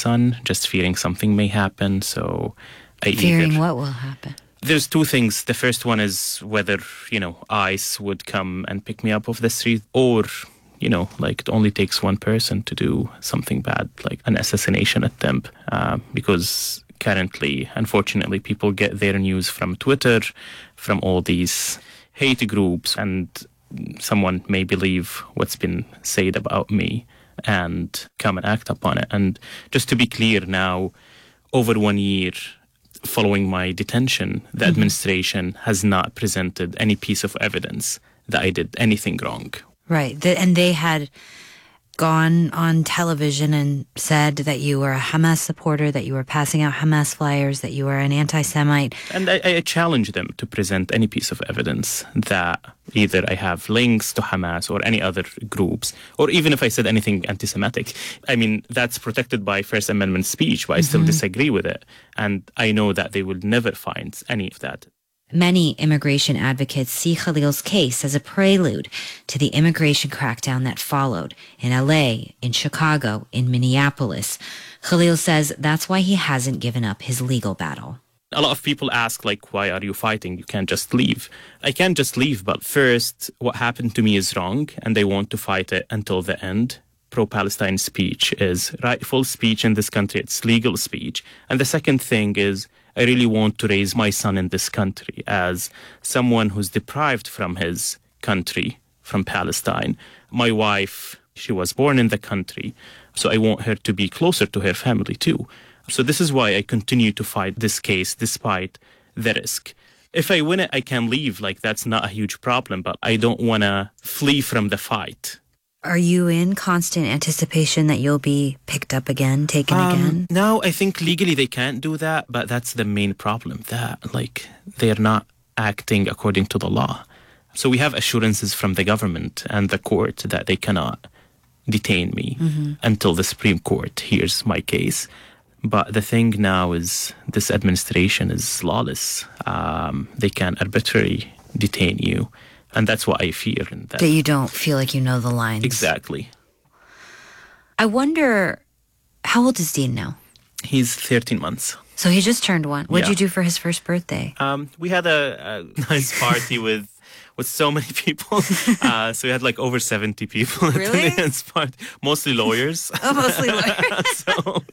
son, just fearing something may happen. So Fearing what will happen? There's two things. The first one is whether, ICE would come and pick me up off the street, or, it only takes one person to do something bad, like an assassination attempt. Because currently, unfortunately, people get their news from Twitter, from all these hate groups, and someone may believe what's been said about me and come and act upon it. And just to be clear now, over 1 year following my detention, the administration has not presented any piece of evidence that I did anything wrong. Right. And they had gone on television and said that you were a Hamas supporter, that you were passing out Hamas flyers, that you were an anti-Semite. And I challenge them to present any piece of evidence that either I have links to Hamas or any other groups, or even if I said anything anti-Semitic. I mean, that's protected by First Amendment speech, but I still disagree with it. And I know that they will never find any of that. Many immigration advocates see Khalil's case as a prelude to the immigration crackdown that followed in LA, in Chicago, in Minneapolis. Khalil says that's why he hasn't given up his legal battle. A lot of people ask, why are you fighting? You can't just leave. I can't just leave, but first, what happened to me is wrong, and they want to fight it until the end. Pro-Palestine speech is rightful speech in this country. It's legal speech. And the second thing is, I really want to raise my son in this country as someone who's deprived from his country, from Palestine. My wife, she was born in the country, so I want her to be closer to her family too. So this is why I continue to fight this case despite the risk. If I win it, I can leave. That's not a huge problem, but I don't want to flee from the fight. Are you in constant anticipation that you'll be picked up again, taken again? No, I think legally they can't do that, but that's the main problem, that they're not acting according to the law. So we have assurances from the government and the court that they cannot detain me until the Supreme Court hears my case. But the thing now is this administration is lawless. They can arbitrarily detain you. And that's what I fear. That you don't feel like you know the lines. Exactly. I wonder, how old is Dean now? He's 13 months. So he just turned 1. What did you do for his first birthday? We had a nice party with so many people. So we had over 70 people at the dance party. Mostly lawyers. Oh, mostly lawyers.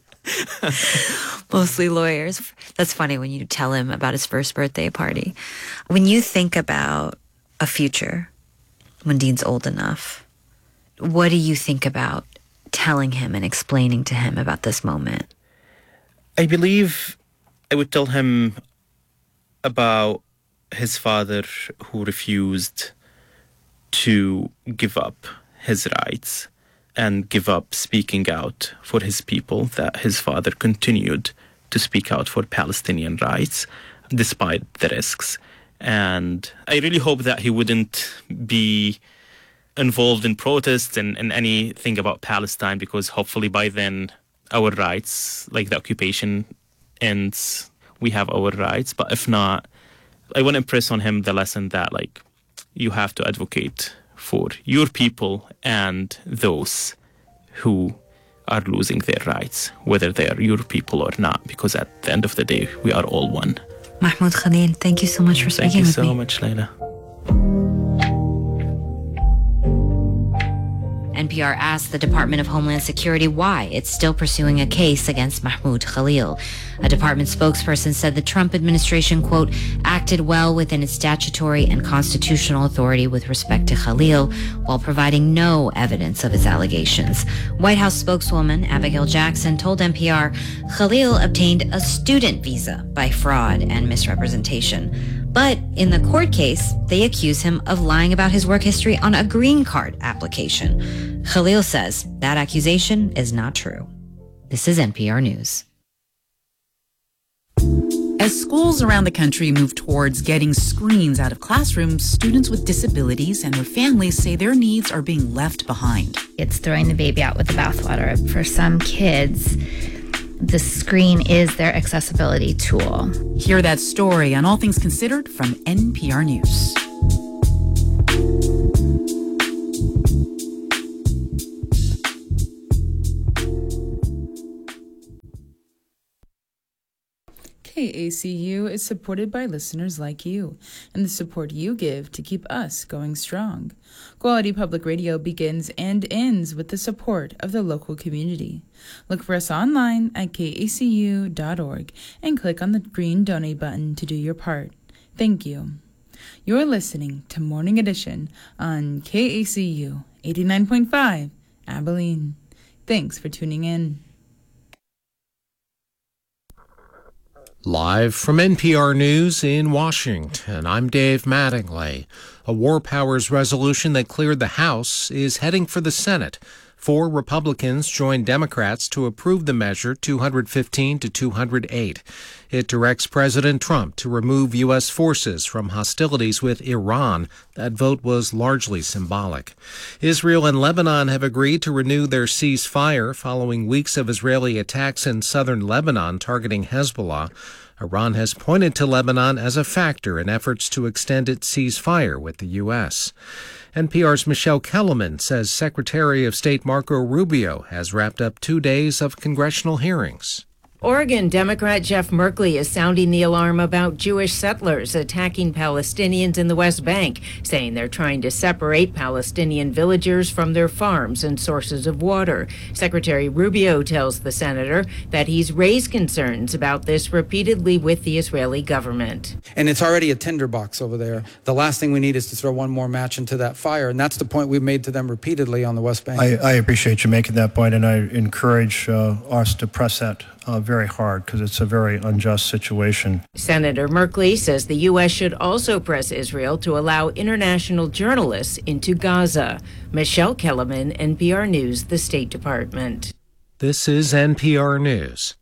Mostly lawyers. That's funny when you tell him about his first birthday party. When you think about a future, when Dean's old enough, what do you think about telling him and explaining to him about this moment? I believe I would tell him about his father who refused to give up his rights and give up speaking out for his people, that his father continued to speak out for Palestinian rights despite the risks. And I really hope that he wouldn't be involved in protests and anything about Palestine, because hopefully by then our rights, the occupation ends, we have our rights. But if not, I want to impress on him the lesson that you have to advocate for your people and those who are losing their rights, whether they are your people or not, because at the end of the day, we are all one. Mahmoud Khalil, thank you so much for speaking with me. Thank you so much, Layla. NPR asked the Department of Homeland Security why it's still pursuing a case against Mahmoud Khalil. A department spokesperson said the Trump administration, quote, acted well within its statutory and constitutional authority with respect to Khalil while providing no evidence of his allegations. White House spokeswoman Abigail Jackson told NPR Khalil obtained a student visa by fraud and misrepresentation. But in the court case, they accuse him of lying about his work history on a green card application. Khalil says that accusation is not true. This is NPR News. As schools around the country move towards getting screens out of classrooms, students with disabilities and their families say their needs are being left behind. It's throwing the baby out with the bathwater. For some kids, the screen is their accessibility tool. Hear that story on All Things Considered from NPR News. KACU is supported by listeners like you, and the support you give to keep us going strong. Quality Public Radio begins and ends with the support of the local community. Look for us online at kacu.org and click on the green donate button to do your part. Thank you. You're listening to Morning Edition on KACU 89.5 Abilene. Thanks for tuning in. Live from NPR News in Washington, I'm Dave Mattingly. A War Powers resolution that cleared the House is heading for the Senate. 4 Republicans joined Democrats to approve the measure 215 to 208. It directs President Trump to remove U.S. forces from hostilities with Iran. That vote was largely symbolic. Israel and Lebanon have agreed to renew their ceasefire following weeks of Israeli attacks in southern Lebanon targeting Hezbollah. Iran has pointed to Lebanon as a factor in efforts to extend its ceasefire with the U.S. NPR's Michelle Kellerman says Secretary of State Marco Rubio has wrapped up 2 days of congressional hearings. Oregon Democrat Jeff Merkley is sounding the alarm about Jewish settlers attacking Palestinians in the West Bank, saying they're trying to separate Palestinian villagers from their farms and sources of water. Secretary Rubio tells the senator that he's raised concerns about this repeatedly with the Israeli government. And it's already a tinderbox over there. The last thing we need is to throw one more match into that fire, and that's the point we've made to them repeatedly on the West Bank. I appreciate you making that point, and I encourage us to press that very hard because it's a very unjust situation. Senator Merkley says the U.S. should also press Israel to allow international journalists into Gaza. Michelle Kellerman, NPR News, the State Department. This is NPR News.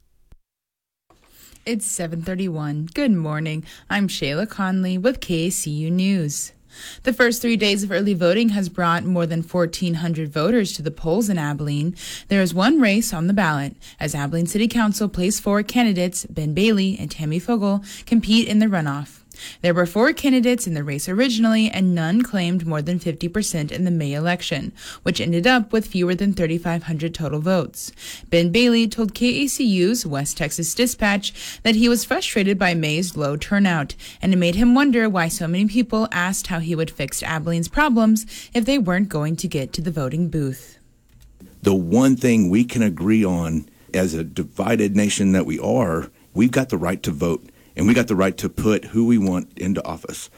It's 7:31. Good morning. I'm Shayla Conley with KACU News. The first 3 days of early voting has brought more than 1,400 voters to the polls in Abilene. There is one race on the ballot as Abilene City Council Place 4 candidates Ben Bailey and Tammy Fogel compete in the runoff. There were 4 candidates in the race originally, and none claimed more than 50% in the May election, which ended up with fewer than 3,500 total votes. Ben Bailey told KACU's West Texas Dispatch that he was frustrated by May's low turnout, and it made him wonder why so many people asked how he would fix Abilene's problems if they weren't going to get to the voting booth. The one thing we can agree on as a divided nation that we are, we've got the right to vote. And we got the right to put who we want into office.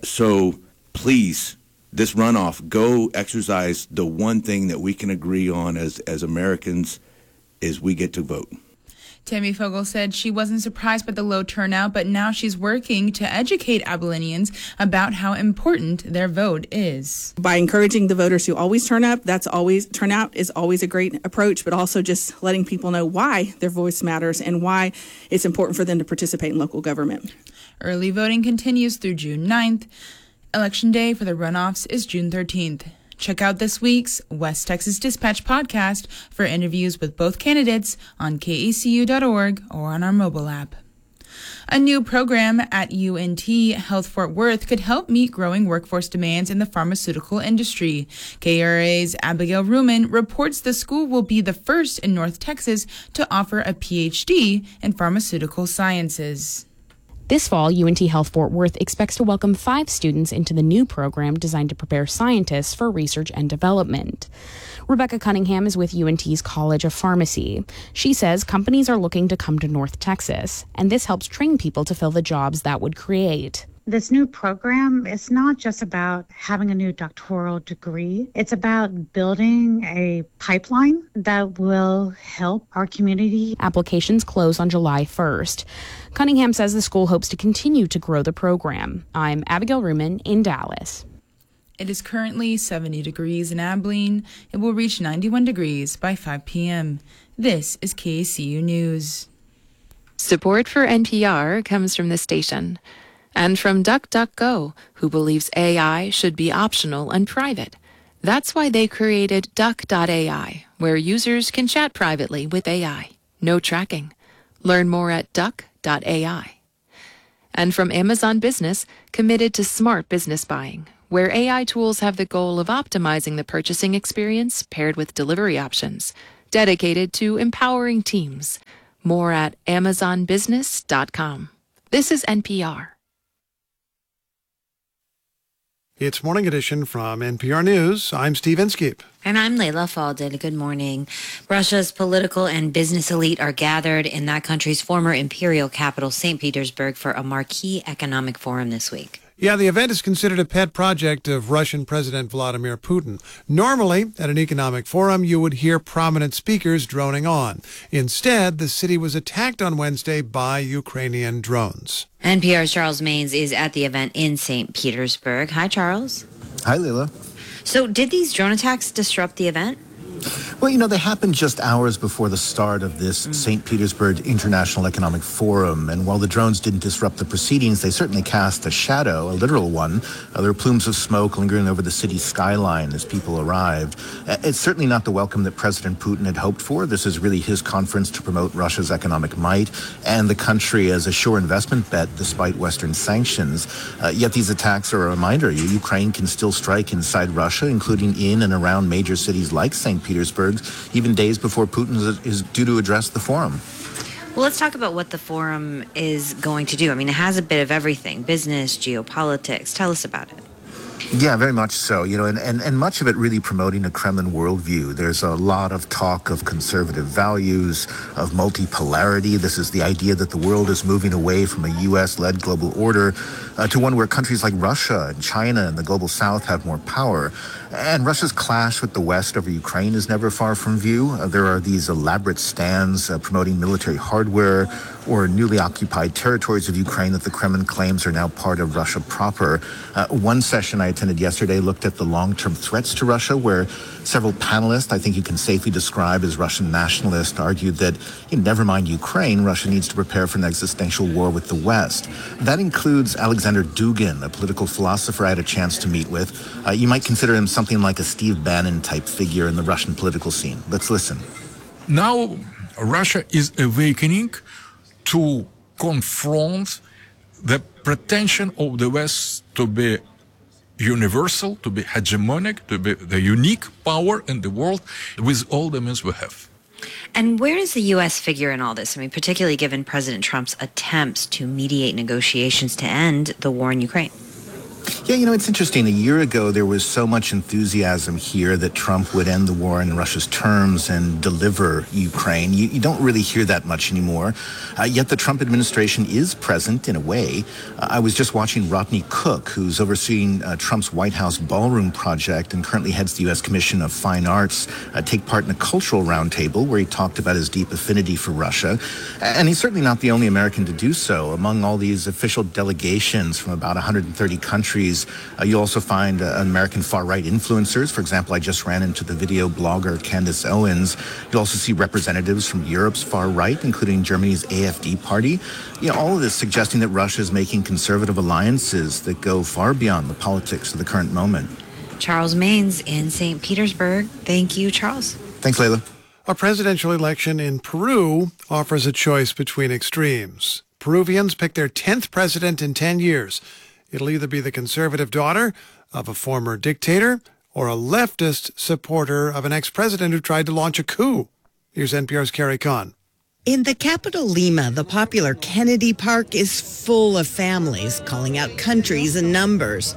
So please, this runoff, go exercise the one thing that we can agree on as Americans is we get to vote. Tammy Fogel said she wasn't surprised by the low turnout, but now she's working to educate Abilenians about how important their vote is. By encouraging the voters who always turn up, turnout is always a great approach, but also just letting people know why their voice matters and why it's important for them to participate in local government. Early voting continues through June 9th. Election day for the runoffs is June 13th. Check out this week's West Texas Dispatch podcast for interviews with both candidates on kacu.org or on our mobile app. A new program at UNT Health Fort Worth could help meet growing workforce demands in the pharmaceutical industry. KRA's Abigail Ruman reports the school will be the first in North Texas to offer a PhD in pharmaceutical sciences. This fall, UNT Health Fort Worth expects to welcome 5 students into the new program designed to prepare scientists for research and development. Rebecca Cunningham is with UNT's College of Pharmacy. She says companies are looking to come to North Texas, and this helps train people to fill the jobs that would create. This new program is not just about having a new doctoral degree. It's about building a pipeline that will help our community. Applications close on July 1st. Cunningham says the school hopes to continue to grow the program. I'm Abigail Ruman in Dallas. It is currently 70 degrees in Abilene. It will reach 91 degrees by 5 p.m. This is KACU News. Support for NPR comes from the station. And from DuckDuckGo, who believes AI should be optional and private. That's why they created Duck.ai, where users can chat privately with AI. No tracking. Learn more at Duck.ai. And from Amazon Business, committed to smart business buying, where AI tools have the goal of optimizing the purchasing experience paired with delivery options, dedicated to empowering teams. More at amazonbusiness.com. This is NPR. It's Morning Edition from NPR News. I'm Steve Inskeep. And I'm Leila Fadel. Good morning. Russia's political and business elite are gathered in that country's former imperial capital, St. Petersburg, for a marquee economic forum this week. Yeah, the event is considered a pet project of Russian President Vladimir Putin. Normally, at an economic forum, you would hear prominent speakers droning on. Instead, the city was attacked on Wednesday by Ukrainian drones. NPR's Charles Maynes is at the event in St. Petersburg. Hi, Charles. Hi, Leila. So did these drone attacks disrupt the event? Well, they happened just hours before the start of this St. Petersburg International Economic Forum. And while the drones didn't disrupt the proceedings, they certainly cast a shadow, a literal one. There were plumes of smoke lingering over the city's skyline as people arrived. It's certainly not the welcome that President Putin had hoped for. This is really his conference to promote Russia's economic might and the country as a sure investment bet despite Western sanctions. Yet these attacks are a reminder. Ukraine can still strike inside Russia, including in and around major cities like St. Petersburg, even days before Putin is due to address the forum. Well, let's talk about what the forum is going to do. I mean, it has a bit of everything: business, geopolitics. Tell us about it. Yeah, very much so. And much of it really promoting a Kremlin worldview. There's a lot of talk of conservative values, of multipolarity. This is the idea that the world is moving away from a U.S.-led global order to one where countries like Russia and China and the global South have more power. And Russia's clash with the West over Ukraine is never far from view. There are these elaborate stands promoting military hardware or newly occupied territories of Ukraine that the Kremlin claims are now part of Russia proper. One session I attended yesterday looked at the long-term threats to Russia, where several panelists, I think you can safely describe as Russian nationalists, argued that, never mind Ukraine, Russia needs to prepare for an existential war with the West. That includes Alexander Dugin, a political philosopher I had a chance to meet with. You might consider him something like a Steve Bannon-type figure in the Russian political scene. Let's listen. Now, Russia is awakening to confront the pretension of the West to be universal, to be hegemonic, to be the unique power in the world with all the means we have. And where does the U.S. figure in all this? I mean, particularly given President Trump's attempts to mediate negotiations to end the war in Ukraine. Yeah, it's interesting. A year ago, there was so much enthusiasm here that Trump would end the war in Russia's terms and deliver Ukraine. You don't really hear that much anymore. Yet the Trump administration is present in a way. I was just watching Rodney Cook, who's overseeing Trump's White House ballroom project and currently heads the U.S. Commission of Fine Arts, take part in a cultural roundtable where he talked about his deep affinity for Russia. And he's certainly not the only American to do so. Among all these official delegations from about 130 countries, you also find American far-right influencers. For example, I just ran into the video blogger Candace Owens. You also see representatives from Europe's far-right, including Germany's AfD party. All of this suggesting that Russia is making conservative alliances that go far beyond the politics of the current moment. Charles Maynes in St. Petersburg. Thank you, Charles. Thanks, Leila. A presidential election in Peru offers a choice between extremes. Peruvians pick their 10th president in 10 years. It'll either be the conservative daughter of a former dictator or a leftist supporter of an ex-president who tried to launch a coup. Here's NPR's Carrie Kahn. In the capital, Lima, the popular Kennedy Park is full of families calling out countries and numbers.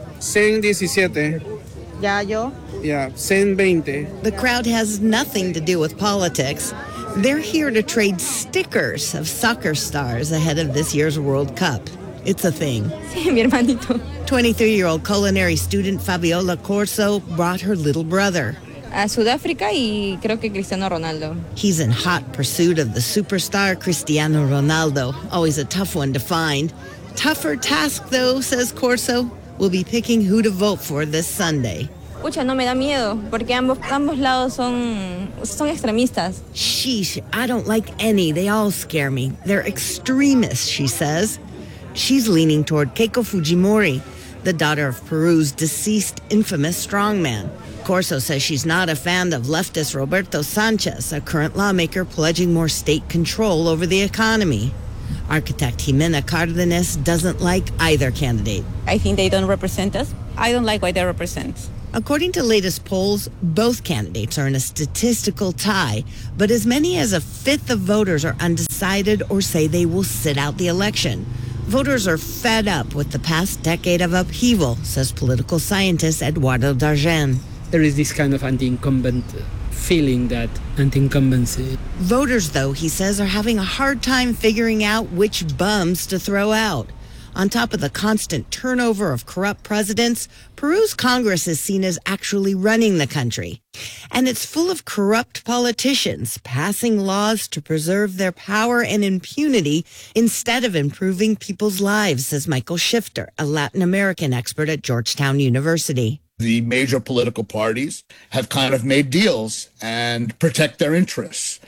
117. Ya yo? Yeah, 120. The crowd has nothing to do with politics. They're here to trade stickers of soccer stars ahead of this year's World Cup. It's a thing. Sí, mi hermanito. 23-year-old culinary student Fabiola Corso brought her little brother. A Sudáfrica y creo que Cristiano Ronaldo. He's in hot pursuit of the superstar Cristiano Ronaldo. Always a tough one to find. Tougher task, though, says Corso. We'll be picking who to vote for this Sunday. Pucha, no me da miedo, porque ambos lados son extremistas. Sheesh, I don't like any. They all scare me. They're extremists, she says. She's leaning toward Keiko Fujimori, the daughter of Peru's deceased infamous strongman. Corso says she's not a fan of leftist Roberto Sanchez, a current lawmaker pledging more state control over the economy. Architect Jimena Cardenas doesn't like either candidate. I think they don't represent us. I don't like what they represent. According to latest polls, both candidates are in a statistical tie, but as many as a fifth of voters are undecided or say they will sit out the election. Voters are fed up with the past decade of upheaval, says political scientist Eduardo Dargen. There is this kind of anti-incumbent feeling that anti-incumbency. Voters, though, he says, are having a hard time figuring out which bums to throw out. On top of the constant turnover of corrupt presidents, Peru's Congress is seen as actually running the country. And it's full of corrupt politicians passing laws to preserve their power and impunity instead of improving people's lives, says Michael Shifter, a Latin American expert at Georgetown University. The major political parties have kind of made deals and protect their interests.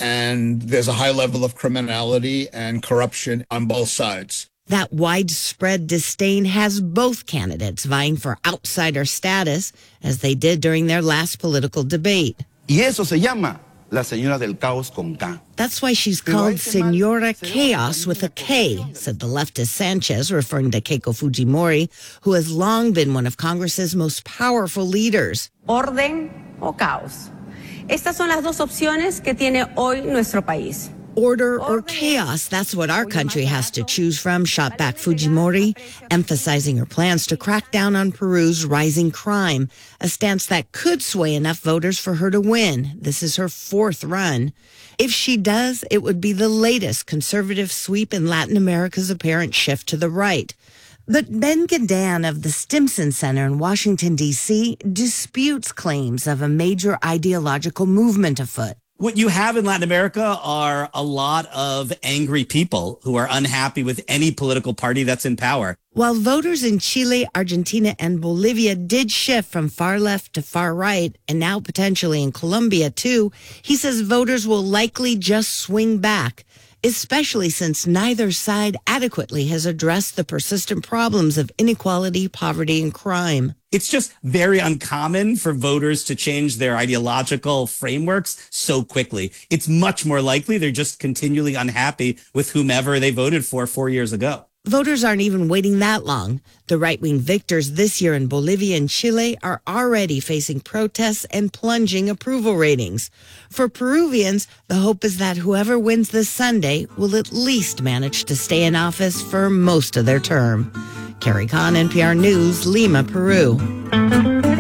And there's a high level of criminality and corruption on both sides. That widespread disdain has both candidates vying for outsider status, as they did during their last political debate. Y eso se llama la señora del caos con K. That's why she's called Señora Chaos with a K, said the leftist Sanchez, referring to Keiko Fujimori, who has long been one of Congress's most powerful leaders. Orden o caos. Estas son las dos opciones que tiene hoy nuestro país. Order or chaos, that's what our country has to choose from, shot back Fujimori, emphasizing her plans to crack down on Peru's rising crime, a stance that could sway enough voters for her to win. This is her fourth run. If she does, it would be the latest conservative sweep in Latin America's apparent shift to the right. But Ben Gadan of the Stimson Center in Washington, D.C., disputes claims of a major ideological movement afoot. What you have in Latin America are a lot of angry people who are unhappy with any political party that's in power. While voters in Chile, Argentina, and Bolivia did shift from far left to far right, and now potentially in Colombia too, he says voters will likely just swing back, especially since neither side adequately has addressed the persistent problems of inequality, poverty, and crime. It's just very uncommon for voters to change their ideological frameworks so quickly. It's much more likely they're just continually unhappy with whomever they voted for 4 years ago. Voters aren't even waiting that long. The right-wing victors this year in Bolivia and Chile are already facing protests and plunging approval ratings. For Peruvians, the hope is that whoever wins this Sunday will at least manage to stay in office for most of their term. Carrie Kahn, NPR News, Lima, Peru.